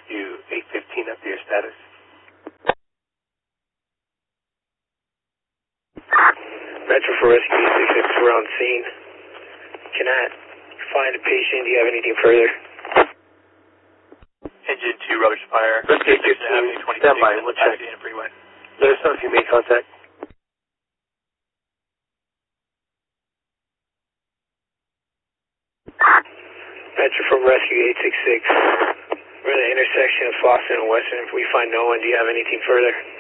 Rescue 815 up to your status. Metro for Rescue 866, we're on scene. Cannot find a patient. Do you have anything further? Engine 2, rubbish fire. Rescue 815, stand by, we'll check. Let us know if you made contact. Metro from Rescue 866. We're at the intersection of Foster and Western. If we find no one, do you have anything further?